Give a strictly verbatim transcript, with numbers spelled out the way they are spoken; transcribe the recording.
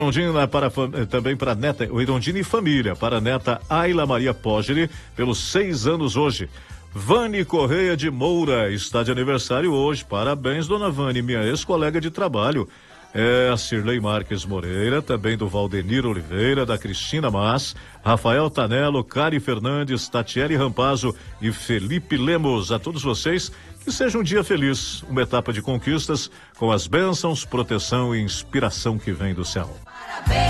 Irondina para, também para a neta, o Irondina e família, para a neta Ayla Maria Poggi, pelos seis anos hoje. Vani Correia de Moura está de aniversário hoje. Parabéns, dona Vani, minha ex-colega de trabalho. É a Cirlei Marques Moreira, também do Valdenir Oliveira, da Cristina Mas, Rafael Tanello, Cari Fernandes, Tatiele Rampazzo e Felipe Lemos. A todos vocês, que seja um dia feliz, uma etapa de conquistas com as bênçãos, proteção e inspiração que vem do céu. Parabéns.